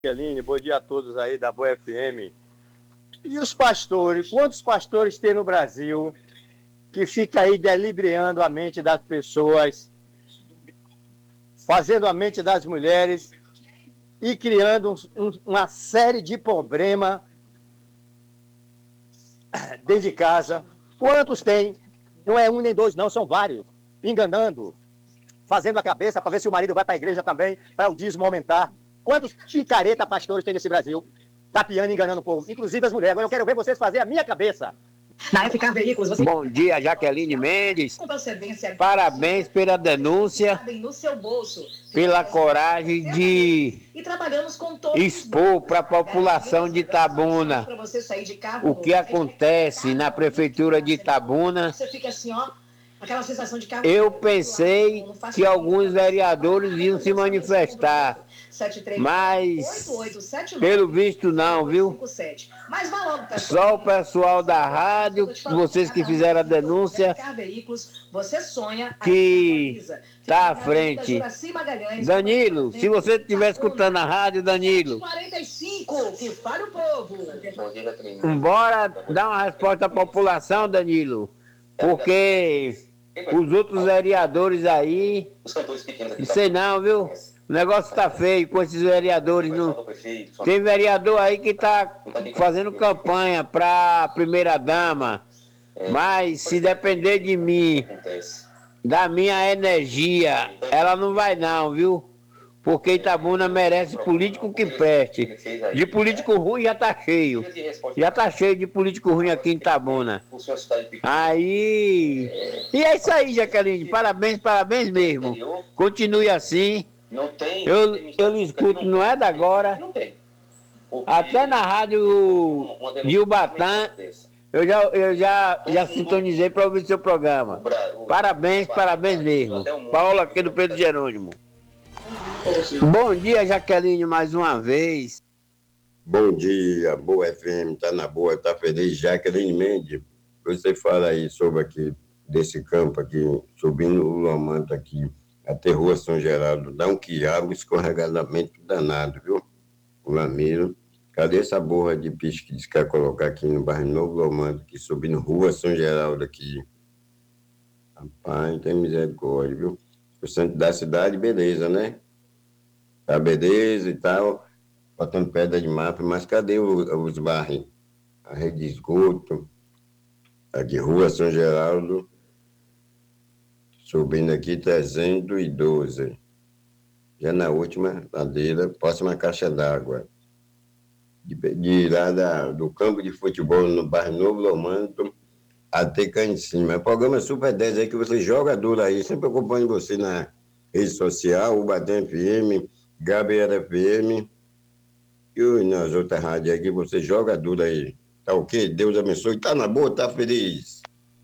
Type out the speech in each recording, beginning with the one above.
Aline, bom dia a todos aí da Boa FM. E os pastores, quantos pastores tem no Brasil que fica aí delibriando a mente das pessoas, fazendo a mente das mulheres e criando uma série de problemas dentro de casa? Quantos tem? Não é um nem dois, não, são vários. Enganando, fazendo a cabeça para ver se o marido vai para a igreja também, para o dízimo aumentar. Quantos picareta pastores tem nesse Brasil? Tapeando e enganando o povo, inclusive as mulheres. Agora eu quero ver vocês fazerem a minha cabeça. Na FK Veículos, você... Bom dia, Jaqueline Mendes. Com procedência... Parabéns pela denúncia, no seu bolso, pela coragem de e trabalhamos com todos expor para a população de Itabuna para você sair de carro, o que acontece na prefeitura de Itabuna. Você fica assim, ó, aquela sensação de carro. Eu pensei que alguns vereadores iam se manifestar, mas pelo visto não, viu? Só o pessoal da rádio, vocês que fizeram a denúncia, que está à frente. Danilo, se você estiver escutando a rádio, Danilo, 45, que fale o povo. bora dar uma resposta à população, Danilo, porque os outros vereadores aí, não sei não, viu? O negócio tá feio com esses vereadores. Não... Tem vereador aí que tá fazendo campanha pra primeira-dama, mas se depender de mim, da minha energia, ela não vai não, viu? Porque Itabuna merece político que preste. De político ruim já tá cheio. Já tá cheio de político ruim aqui em Itabuna. Aí... E é isso aí, Jaqueline. Parabéns, parabéns mesmo. Continue assim. Eu escuto, não é da agora. Até na rádio de Ubatã, eu já sintonizei para ouvir seu programa. Parabéns, parabéns mesmo. Paola aqui do Pedro Jerônimo. Bom dia, Jaqueline, mais uma vez. Bom dia, Boa FM, tá na boa, tá feliz. Jaqueline Mendes, você fala aí sobre aqui, desse campo aqui, subindo o Lomanto aqui, até Rua São Geraldo, dá um quiabo, escorregadamento danado, viu? O Lamiro, cadê essa borra de piche que diz que quer colocar aqui no bairro Novo Lomanto, aqui subindo Rua São Geraldo aqui? Rapaz, tem misericórdia, viu? O centro da cidade, beleza, né? Tá beleza e tal, botando pedra de mapa, mas cadê os bairros? A rede de esgoto, aqui Rua São Geraldo, subindo aqui 312, já na última ladeira, próxima caixa d'água. De lá do campo de futebol no bairro Novo Lomanto até cá em cima. É o programa Super 10 aí que você joga duro aí, sempre acompanho você na rede social, o Ubatã FM, Gabriela FM e nas outras rádios aí que você joga duro aí. Tá ok? Deus abençoe. Tá na boa, tá feliz.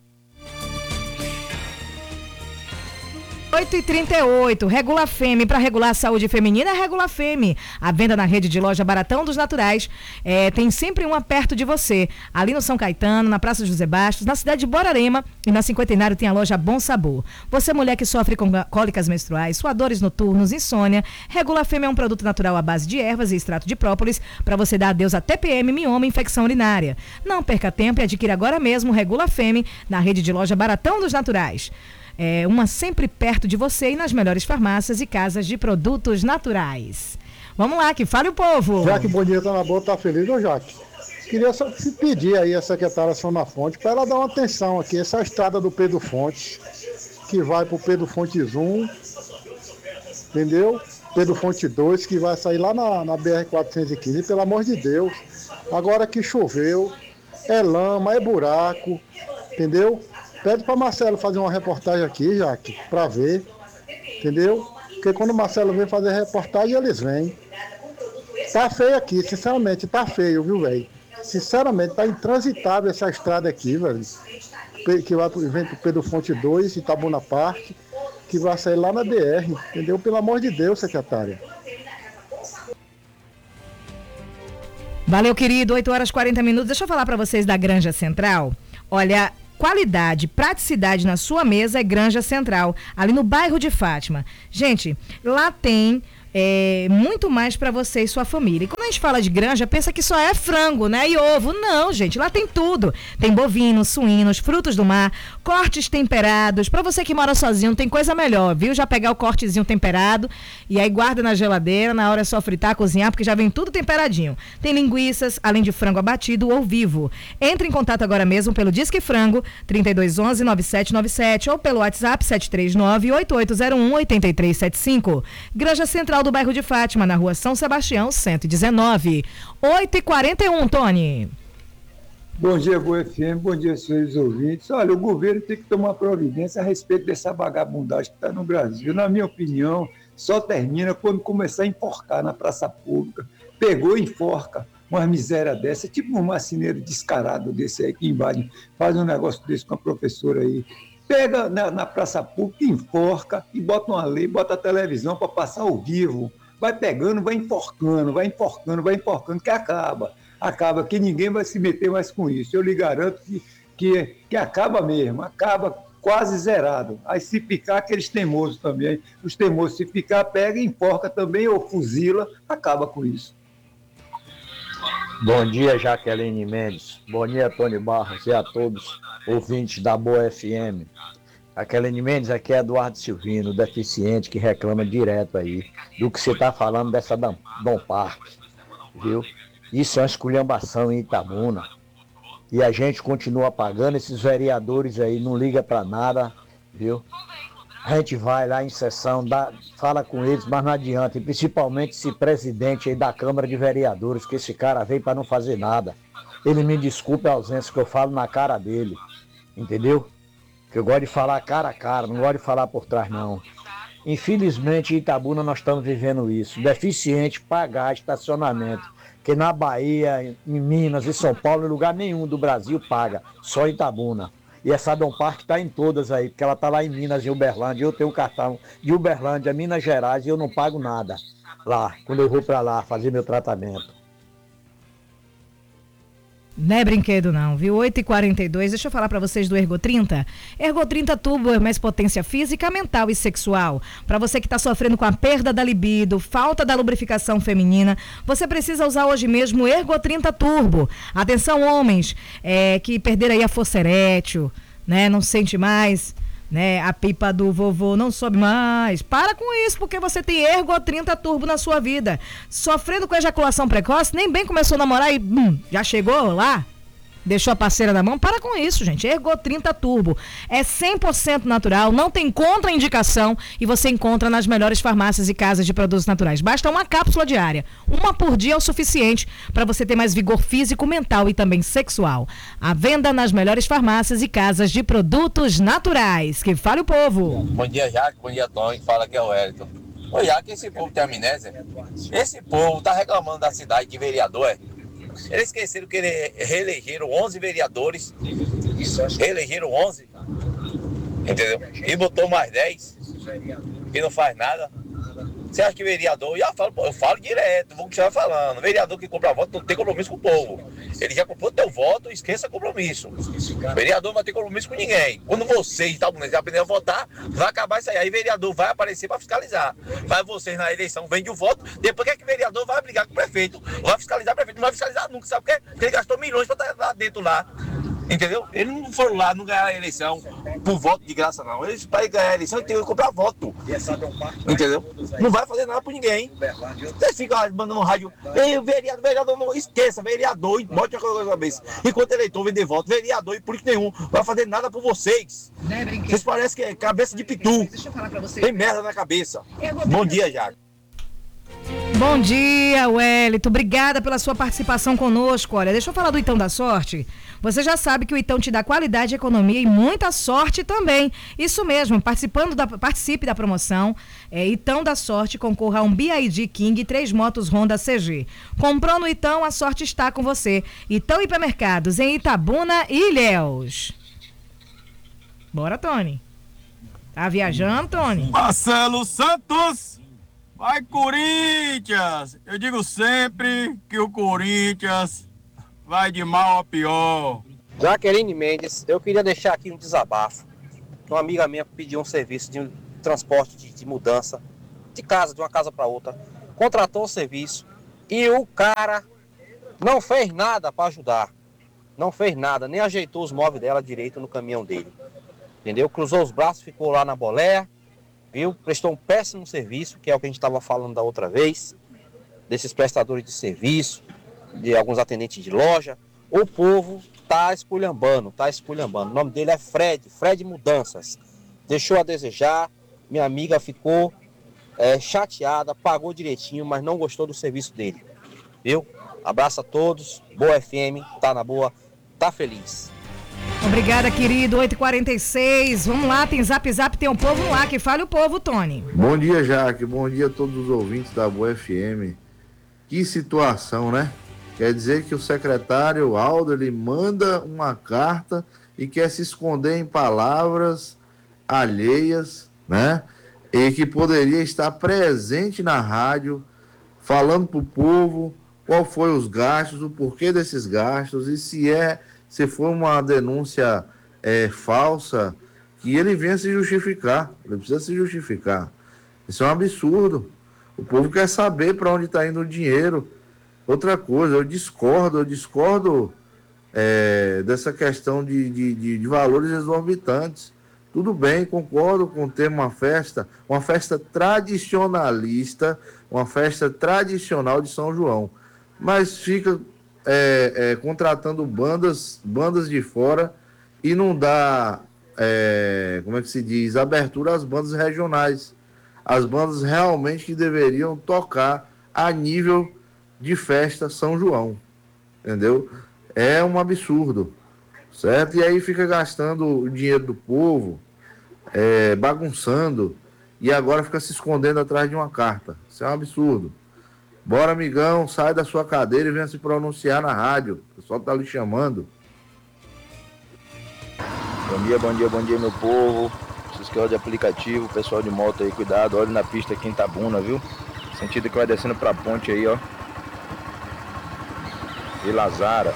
8h38, Regula Feme, para regular a saúde feminina é Regula Feme. A venda na rede de loja Baratão dos Naturais tem sempre uma perto de você. Ali no São Caetano, na Praça José Bastos, na cidade de Borarema e na Cinquentenário tem a loja Bom Sabor. Você, mulher que sofre com cólicas menstruais, suadores noturnos, insônia, Regula Feme é um produto natural à base de ervas e extrato de própolis para você dar adeus a TPM, mioma e infecção urinária. Não perca tempo e adquira agora mesmo Regula Feme na rede de loja Baratão dos Naturais. Uma sempre perto de você e nas melhores farmácias e casas de produtos naturais. Vamos lá, que fale o povo. Jaque, bom dia, tá na boa, tá feliz, ô Jaque? Queria só pedir aí a secretária Sônia Fonte para ela dar uma atenção aqui, essa estrada do Pedro Fonte, que vai pro Pedro Fontes 1, entendeu? Pedro Fonte 2, que vai sair lá na BR-415, pelo amor de Deus. Agora que choveu, é lama, é buraco, entendeu? Pede para Marcelo fazer uma reportagem aqui, Jaque, para ver, entendeu? Porque quando o Marcelo vem fazer reportagem, eles vêm. Tá feio aqui, sinceramente, tá feio, viu, velho? Sinceramente, tá intransitável essa estrada aqui, velho. Que vem pro Pedro Fonte 2, Itabuna Parque, que vai sair lá na BR, entendeu? Pelo amor de Deus, secretária. Valeu, querido, 8h40. Deixa eu falar para vocês da Granja Central. Olha... Qualidade, praticidade na sua mesa é Granja Central, ali no bairro de Fátima. Gente, lá tem muito mais para você e sua família. E quando a gente fala de granja, pensa que só é frango, né? E ovo. Não, gente, lá tem tudo. Tem bovinos, suínos, frutos do mar, cortes temperados. Para você que mora sozinho, tem coisa melhor, viu? Já pegar o cortezinho temperado e aí guarda na geladeira, na hora é só fritar, cozinhar, porque já vem tudo temperadinho. Tem linguiças, além de frango abatido ou vivo. Entre em contato agora mesmo pelo Disque Frango, 3211-9797 ou pelo WhatsApp 739-8801-8375. Granja Central do bairro de Fátima, na rua São Sebastião, 119. 8h41, Tony. Bom dia, Boa FM, bom dia, senhores ouvintes. Olha, o governo tem que tomar providência a respeito dessa vagabundagem que está no Brasil. Na minha opinião, só termina quando começar a enforcar na praça pública. Pegou e enforca uma miséria dessa, tipo um marceneiro descarado desse aí que invade, faz um negócio desse com a professora aí. Pega na praça pública, enforca e bota uma lei, bota a televisão para passar ao vivo. Vai pegando, vai enforcando, que acaba. Acaba, que ninguém vai se meter mais com isso. Eu lhe garanto que acaba mesmo, acaba quase zerado. Aí se picar, aqueles teimosos também. Os teimosos, se picar, pega, enforca também ou fuzila, acaba com isso. Bom dia, Jaqueline Mendes. Bom dia, Tony Barros e a todos ouvintes da Boa FM. Jaqueline Mendes, aqui é Eduardo Silvino, deficiente, que reclama direto aí do que você está falando dessa Dom Park, viu? Isso é uma esculhambação em Itabuna. E a gente continua pagando, esses vereadores aí não ligam para nada, viu? A gente vai lá em sessão, fala com eles, mas não adianta. E principalmente esse presidente aí da Câmara de Vereadores, que esse cara veio para não fazer nada. Ele me desculpe a ausência que eu falo na cara dele, entendeu? Que eu gosto de falar cara a cara, não gosto de falar por trás não. Infelizmente em Itabuna nós estamos vivendo isso. Deficiente pagar estacionamento. Que na Bahia, em Minas e São Paulo, em lugar nenhum do Brasil paga, só Itabuna. E essa Dom Park está em todas aí, porque ela está lá em Minas e Uberlândia. Eu tenho um cartão de Uberlândia, Minas Gerais, e eu não pago nada lá, quando eu vou para lá fazer meu tratamento. Não é brinquedo não, viu? 8h42, deixa eu falar pra vocês do Ergo 30. Ergo 30 Turbo é mais potência física, mental e sexual. Pra você que tá sofrendo com a perda da libido, falta da lubrificação feminina, você precisa usar hoje mesmo o Ergo 30 Turbo. Atenção, homens, que perderam aí a força erétil, né? Não sente mais, né? A pipa do vovô não sobe mais. Para com isso, porque você tem Ergo 30 Turbo na sua vida. Sofrendo com ejaculação precoce, nem bem começou a namorar e já chegou lá? Deixou a parceira na mão? Para com isso, gente. Ergo 30 Turbo. É 100% natural, não tem contraindicação e você encontra nas melhores farmácias e casas de produtos naturais. Basta uma cápsula diária. Uma por dia é o suficiente para você ter mais vigor físico, mental e também sexual. À venda nas melhores farmácias e casas de produtos naturais. Que fale o povo. Bom dia, Jaque. Bom dia, Tony. Fala que é o Wellington. Ô, Jaque, esse povo tem amnésia? Esse povo tá reclamando da cidade de vereador, Eles esqueceram que reelegeram 11 vereadores, reelegeram 11, entendeu? E botou mais 10, que não faz nada. Você acha que vereador, eu falo direto, vou continuar falando, vereador que compra voto não tem compromisso com o povo. Ele já comprou teu voto, esqueça compromisso. Vereador não vai ter compromisso com ninguém. Quando vocês estão aprendendo a votar, vai acabar isso aí. Aí vereador vai aparecer para fiscalizar. Vai vocês na eleição, vende o voto, depois que vereador vai brigar com o prefeito, vai fiscalizar o prefeito, não vai fiscalizar nunca, sabe por quê? Porque ele gastou milhões para estar lá dentro lá. Entendeu? Eles não foram lá, não ganharam a eleição por voto de graça, não. Eles, para ganhar a eleição, eles têm que comprar voto. Entendeu? Não vai fazer nada por ninguém. Vocês ficam lá mandando no rádio, ei, vereador, não esqueça, vereador, bote a coisa na cabeça. Enquanto eleitor vender voto, vereador e político nenhum, não vai fazer nada por vocês. Vocês parecem que é cabeça de pitu. Tem merda na cabeça. Bom dia, Jaco. Bom dia, Wellington. Obrigada pela sua participação conosco. Olha, deixa eu falar do Itão da Sorte. Você já sabe que o Itão te dá qualidade, economia e muita sorte também. Isso mesmo, participe da promoção. Itão da Sorte, concorra a um BYD King e 3 motos Honda CG. Comprou no Itão, a sorte está com você. Itão Hipermercados, em Itabuna e Ilhéus. Bora, Tony. Tá viajando, Tony? Marcelo Santos! Vai, Corinthians! Eu digo sempre que o Corinthians vai de mal a pior. Jaqueline Mendes, eu queria deixar aqui um desabafo. Uma amiga minha pediu um serviço de transporte de mudança de casa, de uma casa para outra, contratou o serviço e o cara não fez nada para ajudar. Não fez nada, nem ajeitou os móveis dela direito no caminhão dele. Entendeu? Cruzou os braços, ficou lá na boleia, viu? Prestou um péssimo serviço, que é o que a gente estava falando da outra vez, desses prestadores de serviço, de alguns atendentes de loja. O povo tá esculhambando. O nome dele é Fred Mudanças. Deixou a desejar, minha amiga ficou chateada, pagou direitinho, mas não gostou do serviço dele, viu? Abraço a todos, Boa FM, tá na boa, tá feliz. Obrigada, querido. 8h46. Vamos lá, tem Zap, tem um povo no ar. Que fale o povo, Tony. Bom dia, Jaque. Bom dia a todos os ouvintes da Boa FM. Que situação, né? Quer dizer que o secretário Aldo, ele manda uma carta e quer se esconder em palavras alheias, né? E que poderia estar presente na rádio, falando para o povo qual foi os gastos, o porquê desses gastos e se for uma denúncia falsa, que ele venha se justificar. Ele precisa se justificar. Isso é um absurdo. O povo quer saber para onde está indo o dinheiro. Outra coisa, eu discordo dessa questão de valores exorbitantes. Tudo bem, concordo com ter uma festa tradicionalista, uma festa tradicional de São João. Mas fica contratando bandas de fora e não dá, como é que se diz, abertura às bandas regionais. As bandas realmente que deveriam tocar a nível de festa São João, entendeu? É um absurdo, certo? E aí fica gastando o dinheiro do povo, bagunçando, e agora fica se escondendo atrás de uma carta. Isso é um absurdo. Bora, amigão, sai da sua cadeira e venha se pronunciar na rádio. O pessoal tá lhe chamando. Bom dia, meu povo. Vocês que olham de aplicativo, pessoal de moto aí, cuidado, olha na pista aqui em Itabuna, viu? Sentido que vai descendo pra ponte aí, ó. Vila Zara.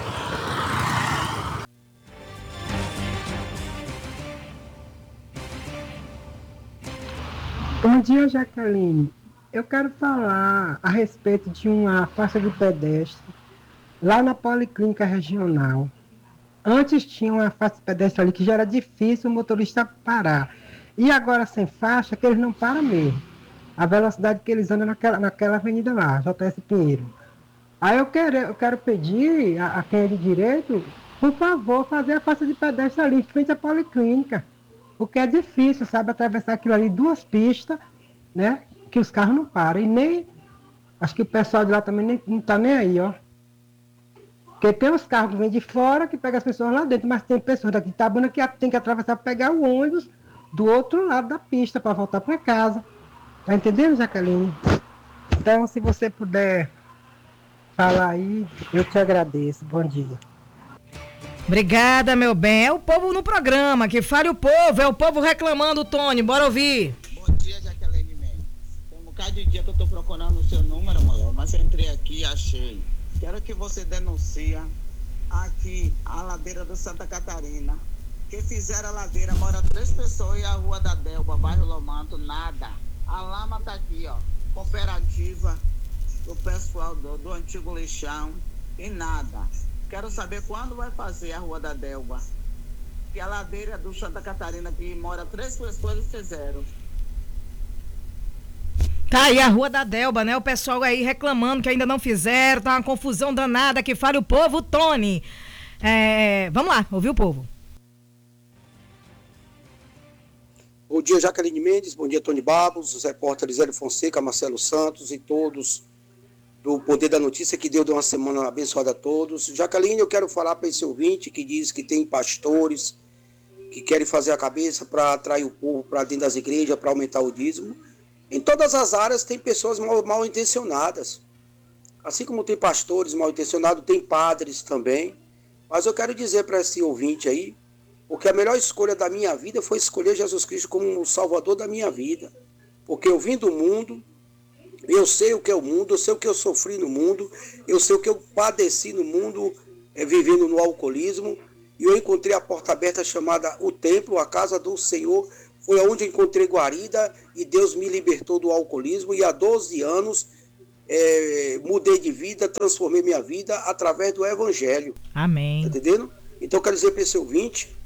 Bom dia, Jaqueline. Eu quero falar a respeito de uma faixa de pedestre lá na Policlínica Regional. Antes tinha uma faixa de pedestre ali que já era difícil o motorista parar. E agora sem faixa, que eles não param mesmo. A velocidade que eles andam naquela avenida lá, JS Pinheiro. Aí eu quero pedir a quem é de direito, por favor, fazer a faixa de pedestre ali em frente à Policlínica. Porque é difícil, sabe, atravessar aquilo ali, 2 pistas, né? Que os carros não param. E nem, acho que o pessoal de lá também não tá nem aí, ó. Porque tem os carros que vêm de fora, que pegam as pessoas lá dentro, mas tem pessoas daqui de Itabuna que tem que atravessar para pegar o ônibus do outro lado da pista, para voltar para casa. Tá entendendo, Jaqueline? Então, se você puder falar aí, eu te agradeço. Bom dia. Obrigada, meu bem. É o povo no programa, que fale o povo, é o povo reclamando, Tony. Bora ouvir. Bom dia, Jaqueline Mendes. Tem um bocado de dia que eu tô procurando o seu número, mulher, mas entrei aqui e achei. Quero que você denuncie aqui a ladeira do Santa Catarina. Que fizeram a ladeira, mora 3 pessoas e a Rua da Delba, bairro Lomanto, nada. A lama tá aqui, ó. Cooperativa do pessoal do antigo lixão e nada. Quero saber quando vai fazer a Rua da Delba. Que a ladeira do Santa Catarina, que mora 3 pessoas, e fizeram. Tá aí a Rua da Delba, né? O pessoal aí reclamando que ainda não fizeram, tá uma confusão danada, que fale o povo, Tony. Vamos lá, ouvir o povo. Bom dia, Jaqueline Mendes, bom dia, Tony Babos, os repórteres Hélio Fonseca, Marcelo Santos e todos do Poder da Notícia, que Deus deu uma semana abençoada a todos. Jaqueline, eu quero falar para esse ouvinte que diz que tem pastores que querem fazer a cabeça para atrair o povo para dentro das igrejas, para aumentar o dízimo. Em todas as áreas tem pessoas mal intencionadas. Assim como tem pastores mal intencionados, tem padres também. Mas eu quero dizer para esse ouvinte aí, porque a melhor escolha da minha vida foi escolher Jesus Cristo como o Salvador da minha vida. Porque eu vim do mundo, eu sei o que é o mundo, eu sei o que eu sofri no mundo, eu sei o que eu padeci no mundo, vivendo no alcoolismo, e eu encontrei a porta aberta chamada o templo, a casa do Senhor, Foi onde eu encontrei guarida e Deus me libertou do alcoolismo. E há 12 anos mudei de vida, transformei minha vida através do Evangelho. Amém. Tá entendendo? Então eu quero dizer para esse ouvinte